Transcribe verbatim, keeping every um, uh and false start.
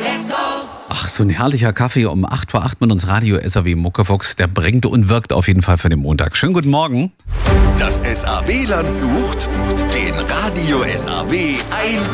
Ach, so ein herrlicher Kaffee um acht vor acht mit uns Radio S A W Muckefuchs, der bringt und wirkt auf jeden Fall für den Montag. Schönen guten Morgen. Das S A W-Land sucht den Radio S A W ein